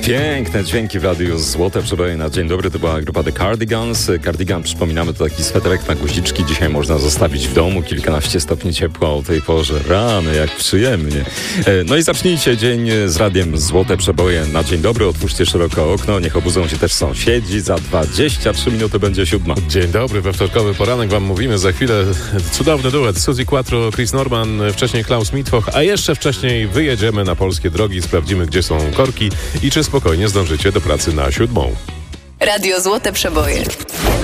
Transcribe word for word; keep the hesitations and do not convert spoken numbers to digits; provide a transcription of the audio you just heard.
Piękne dźwięki w radiu, złote przeboje na dzień dobry. To była grupa The Cardigans. Cardigan, przypominamy, to taki sweterek na guziczki. Dzisiaj można zostawić w domu. Kilkanaście stopni ciepła o tej porze. Rany, jak przyjemnie. No i zacznijcie dzień z radiem Złote przeboje na dzień dobry. Otwórzcie szeroko okno. Niech obudzą się też sąsiedzi. Za dwadzieścia trzy minuty będzie siódma. Dzień dobry, we wtorkowy poranek wam mówimy. Za chwilę cudowny duet. Suzy Quattro, Chris Norman, wcześniej Klaus Mitwoch, a jeszcze wcześniej wyjedziemy na polskie drogi. Sprawdzimy, gdzie są korki i czy spokojnie zdążycie do pracy na siódmą. Radio Złote Przeboje.